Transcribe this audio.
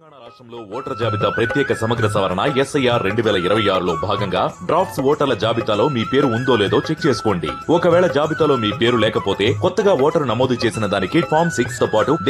తెలంగాణ రాష్ట్రంలో ఓటర్ల జాబితా ప్రత్యేక సమగ్ర సవరణ ఎస్ఐఆర్ 2026లో భాగంగా డ్రాఫ్ట్స్ ఓటర్ల జాబితాలో మీ పేరు ఉందో లేదో చెక్ చేసుకోండి. ఒకవేళ జాబితాలో మీ పేరు లేకపోతే కొత్తగా ఓటరు నమోదు చేసిన దానికి ఫామ్ 6 తో పాటు